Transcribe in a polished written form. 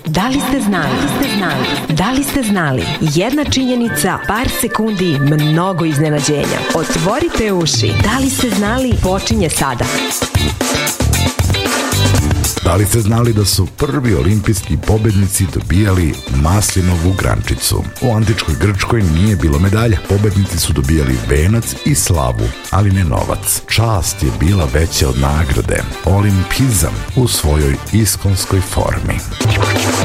Da li ste znali? Da li ste znali? Jedna činjenica, par sekundi, mnogo iznenađenja. Otvorite uši. Da li ste znali? Počinje sada. Da li ste znali da su prvi olimpijski pobednici dobijali maslinovu grančicu? U antičkoj Grčkoj nije bilo medalja. Pobednici su dobijali venac i slavu, ali ne novac. Čast je bila veća od nagrade. Olimpizam u svojoj iskonskoj formi.